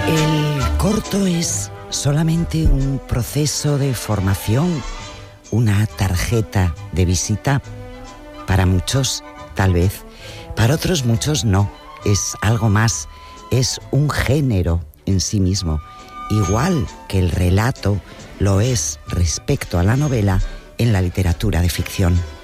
El corto es solamente un proceso de formación, una tarjeta de visita. Para muchos, tal vez. Para otros muchos no. Es algo más. Es un género en sí mismo. Igual que el relato lo es respecto a la novela en la literatura de ficción.